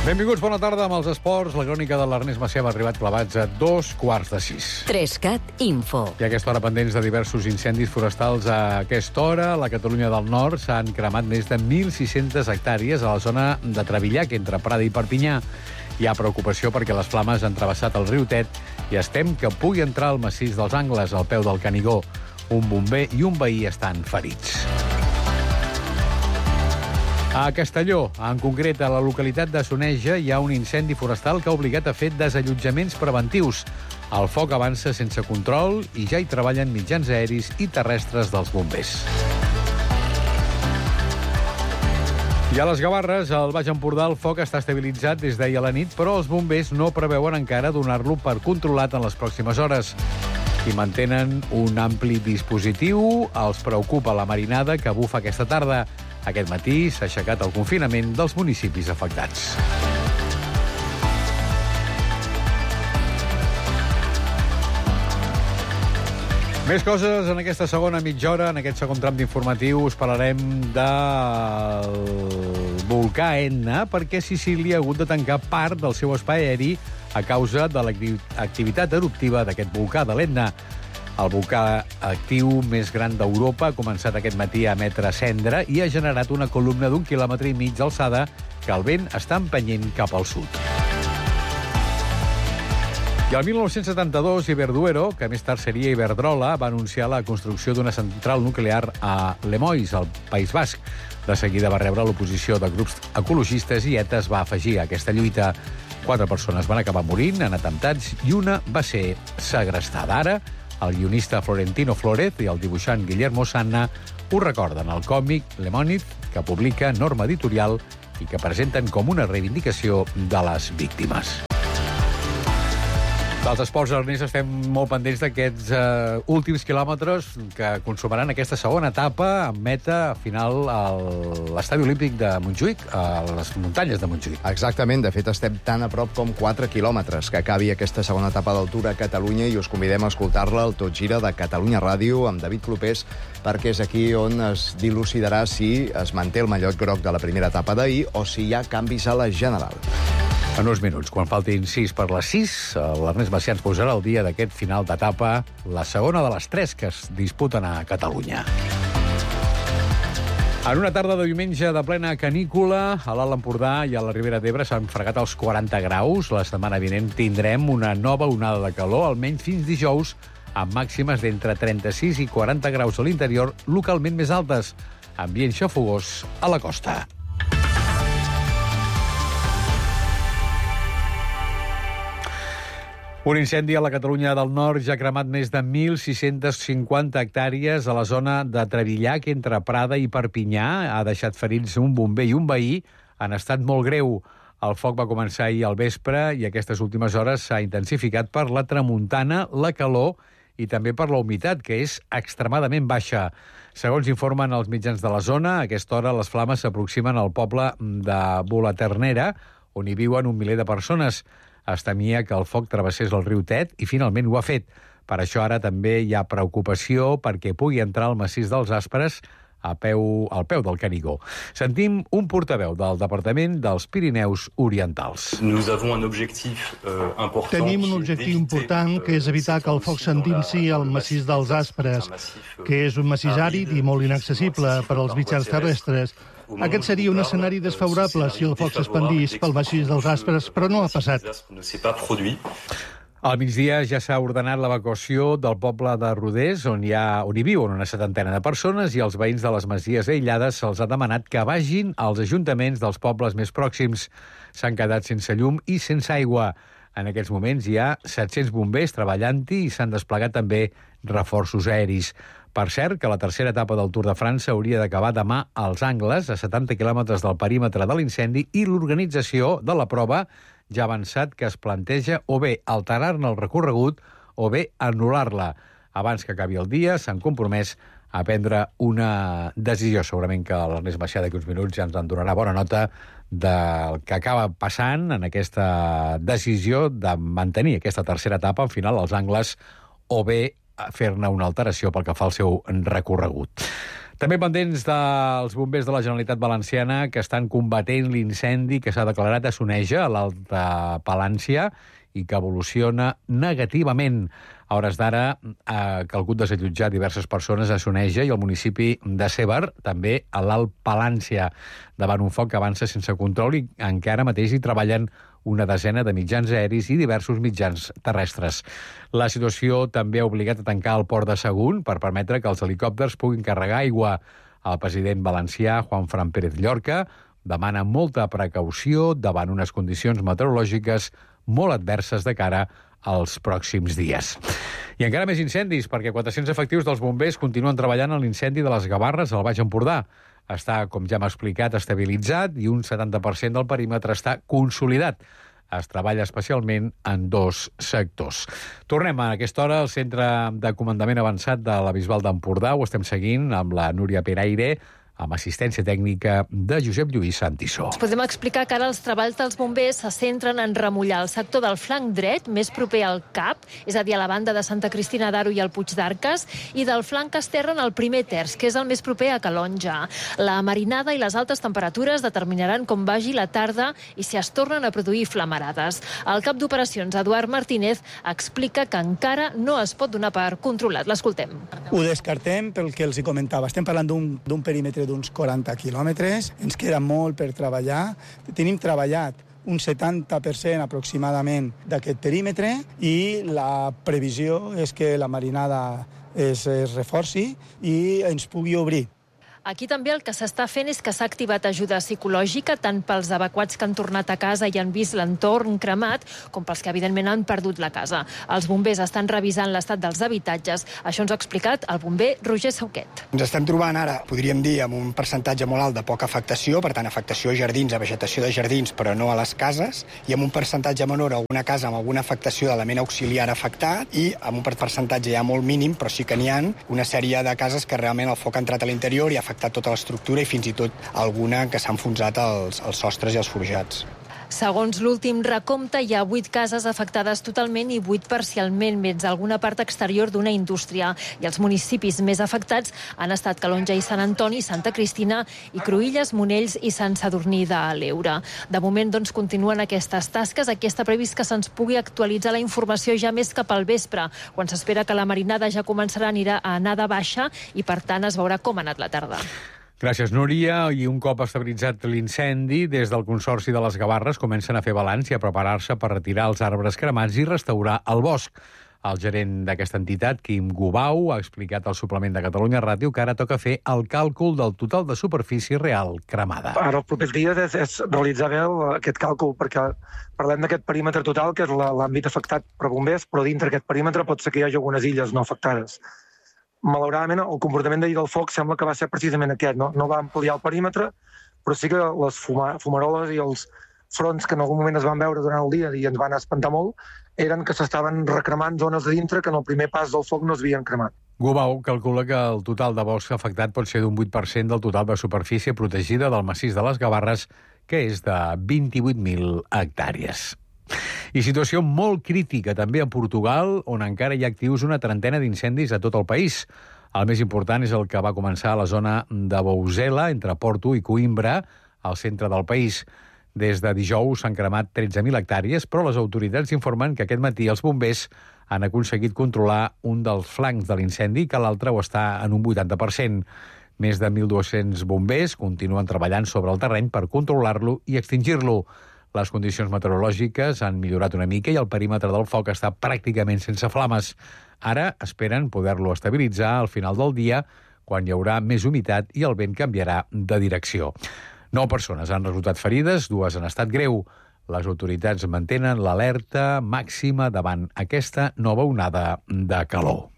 Benvinguts, bona tarda amb els esports. La crònica de l'Ernest Macià ha arribat clavats a 5:45. 3CAT Info. I a aquesta hora pendents de diversos incendis forestals. A aquesta hora, a la Catalunya del Nord s'han cremat més de 1.600 hectàrees a la zona de Trevillac, entre Prada i Perpinyà. Hi ha preocupació perquè les flames han travessat el riu Tet i es tem que pugui entrar al massís dels Angles, al peu del Canigó. Un bomber i un veí estan ferits. A Castelló, en concret a la localitat de Soneja, hi ha un incendi forestal que ha obligat a fer desallotjaments preventius. El foc avança sense control i ja hi treballen mitjans aeris i terrestres dels bombers. I a les Gavarres, al Baix Empordà, el foc està estabilitzat des d'ahir a la nit, però els bombers no preveuen encara donar-lo per controlat en les pròximes hores. I mantenen un ampli dispositiu. Els preocupa la marinada que bufa aquesta tarda. Aquest matí s'ha aixecat el confinament dels municipis afectats. Més coses en aquesta segona mitja hora. En aquest segon tram d'informatiu us parlarem del volcà Etna, perquè Sicília ha hagut de tancar part del seu espai aeri a causa de l'activitat eruptiva d'aquest volcà de l'Etna. El volcà actiu més gran d'Europa ha començat aquest matí a emetre cendra i ha generat una columna d'1,5 quilòmetre d'alçada que el vent està empenyent cap al sud. I el 1972, Iberduero, que més tard seria Iberdrola, va anunciar la construcció d'una central nuclear a Lemois, al País Basc. De seguida va rebre l'oposició de grups ecologistes i ETA es va afegir a aquesta lluita. 4 persones van acabar morint en atemptats i una va ser segrestada. Ara, el guionista Florentino Flórez i el dibuixant Guillermo Sanna ho recorden al còmic Lemònid, que publica Norma Editorial i que presenten com una reivindicació de les víctimes. Dels esports, Ernest, estem molt pendents d'aquests últims quilòmetres que consumaran aquesta segona etapa amb meta final a l'estadi olímpic de Montjuïc, a les muntanyes de Montjuïc. Exactament, de fet estem tan a prop com 4 quilòmetres que acabi aquesta segona etapa del Tour a Catalunya i us convidem a escoltar-la al Tot Gira de Catalunya Ràdio amb David Clopés, perquè és aquí on es dilucidarà si es manté el mallot groc de la primera etapa d'ahir o si hi ha canvis a la general. En uns minuts, quan faltin 6 per les 6, l'Ernest Macià ens posarà el dia d'aquest final d'etapa, la segona de les 3 que es disputen a Catalunya. En una tarda de diumenge de plena canícula, a l'Alt Empordà i a la Ribera d'Ebre s'han fregat els 40 graus. La setmana vinent tindrem una nova onada de calor, almenys fins dijous, amb màximes d'entre 36 i 40 graus a l'interior, localment més altes. Ambient xafogós a la costa. Un incendi a la Catalunya del Nord ja ha cremat més de 1.650 hectàrees a la zona de Trevillac, entre Prada i Perpinyà. Ha deixat ferits un bomber i un veí en estat molt greu. El foc va començar ahir al vespre i aquestes últimes hores s'ha intensificat per la tramuntana, la calor i també per la humitat, que és extremadament baixa. Segons informen els mitjans de la zona, a aquesta hora les flames s'aproximen al poble de Bolaternera, on hi viuen 1 miler de persones. Es temia que el foc travessés el riu Tet i finalment ho ha fet. Per això ara també hi ha preocupació perquè pugui entrar al massís dels Aspres al peu del Canigó. Sentim un portaveu del Departament dels Pirineus Orientals. Tenim un objectiu important, que és evitar que el foc s'endinsi al massís dels Aspres, que és un massís àrid i molt inaccessible per als mitjans terrestres. Aquest seria un escenari desfavorable si el foc s'expandís pel massís dels Aspres, però no ha passat. Al migdia ja s'ha ordenat l'evacuació del poble de Rodés, on hi viuen una 70 de persones, i els veïns de les masies aïllades se'ls ha demanat que vagin als ajuntaments dels pobles més pròxims. S'han quedat sense llum i sense aigua. En aquests moments hi ha 700 bombers treballant-hi i s'han desplegat també reforços aeris. Per cert, que la tercera etapa del Tour de França hauria d'acabar demà als Angles, a 70 quilòmetres del perímetre de l'incendi, i l'organització de la prova ja ha avançat que es planteja o bé alterar-ne el recorregut o bé anul·lar-la. Abans que acabi el dia s'han compromès a prendre una decisió. Segurament que l'Ernest Macià d'aquí uns minuts ja ens en donarà bona nota del que acaba passant en aquesta decisió de mantenir aquesta tercera etapa al final als Angles o bé fer-ne una alteració pel que fa al seu recorregut. També pendents dels bombers de la Generalitat Valenciana que estan combatent l'incendi que s'ha declarat a Soneja, a l'Alta Palància, i que evoluciona negativament. A hores d'ara ha calgut desallotjar diverses persones a Soneja i al municipi de Sever, també a l'Alt Palància, davant un foc que avança sense control i encara mateix hi treballen una desena de mitjans aeris i diversos mitjans terrestres. La situació també ha obligat a tancar el port de Sagunt per permetre que els helicòpters puguin carregar aigua. El president valencià, Juanfran Pérez Llorca, demana molta precaució davant unes condicions meteorològiques molt adverses de cara als pròxims dies. I encara més incendis, perquè 400 efectius dels bombers continuen treballant en l'incendi de les Gavarres al Baix Empordà. Està, com ja hem explicat, estabilitzat i un 70% del perímetre està consolidat. Es treballa especialment en 2 sectors. Tornem a aquesta hora al Centre de Comandament Avançat de la Bisbal d'Empordà. Ho estem seguint amb la Núria Peraire, amb assistència tècnica de Josep Lluís Santisó. Podem explicar que ara els treballs dels bombers se centren en remullar el sector del flanc dret, més proper al CAP, és a dir, a la banda de Santa Cristina d'Aro i el Puig d'Arques, i del flanc esquerre en el primer terç, que és el més proper a Calonja. La marinada i les altes temperatures determinaran com vagi la tarda i si es tornen a produir flamarades. El cap d'operacions, Eduard Martínez, explica que encara no es pot donar per controlat. L'escoltem. Ho descartem pel que els hi comentava. Estem parlant d'un perímetre d'uns 40 quilòmetres, ens queda molt per treballar. Tenim treballat un 70% aproximadament d'aquest perímetre i la previsió és que la marinada es reforci i ens pugui obrir. Aquí també el que s'està fent és que s'ha activat ajuda psicològica tant pels evacuats que han tornat a casa i han vist l'entorn cremat, com pels que evidentment han perdut la casa. Els bombers estan revisant l'estat dels habitatges. Això ens ha explicat el bomber Roger Sauquet. Ens estem trobant ara, podríem dir, amb un percentatge molt alt de poca afectació, per tant, afectació a jardins, a vegetació de jardins, però no a les cases, i amb un percentatge menor a alguna casa amb alguna afectació d'element auxiliar afectat, i amb un percentatge ja molt mínim, però sí que n'hi ha una sèrie de cases que realment el foc ha entrat a l'interior i ha afectat tota l'estructura i fins i tot alguna que s'ha enfonsat els sostres i els forjats. Segons l'últim recompte, hi ha 8 cases afectades totalment i 8 parcialment, més alguna part exterior d'una indústria. I els municipis més afectats han estat Calonja i Sant Antoni, Santa Cristina i Cruïlles, Monells i Sant Sadurní de l'Eure. De moment, doncs, continuen aquestes tasques. Aquí està previst que se'ns pugui actualitzar la informació ja més cap al vespre, quan s'espera que la marinada ja començarà a anar de baixa i, per tant, es veurà com ha anat la tarda. Gràcies, Núria. I un cop estabilitzat l'incendi, des del Consorci de les Gavarres comencen a fer balanç i a preparar-se per retirar els arbres cremats i restaurar el bosc. El gerent d'aquesta entitat, Quim Gubau, ha explicat al suplement de Catalunya Ràdio que ara toca fer el càlcul del total de superfície real cremada. Ara, els propers dies, és realitzar bé aquest càlcul, perquè parlem d'aquest perímetre total, que és l'àmbit afectat per bombers, però dintre aquest perímetre pot ser que hi hagi algunes illes no afectades. Malauradament, el comportament d'ahir del foc sembla que va ser precisament aquest. No va ampliar el perímetre, però sí que les fumaroles i els fronts que en algun moment es van veure durant el dia i ens van espantar molt, eren que s'estaven recremant zones de dintre que en el primer pas del foc no es havien cremat. Gubau calcula que el total de bosc afectat pot ser d'un 8% del total de superfície protegida del massís de les Gavarres, que és de 28.000 hectàrees. I situació molt crítica també a Portugal, on encara hi ha actius una trentena d'incendis a tot el país. El més important és el que va començar a la zona de Bouzela, entre Porto i Coimbra, al centre del país. Des de dijous s'han cremat 13.000 hectàrees, però les autoritats informen que aquest matí els bombers han aconseguit controlar un dels flancs de l'incendi, que l'altre ho està en un 80%. Més de 1.200 bombers continuen treballant sobre el terreny per controlar-lo i extingir-lo. Les condicions meteorològiques han millorat una mica i el perímetre del foc està pràcticament sense flames. Ara esperen poder-lo estabilitzar al final del dia, quan hi haurà més humitat i el vent canviarà de direcció. 9 persones han resultat ferides, 2 han estat greu. Les autoritats mantenen l'alerta màxima davant aquesta nova onada de calor.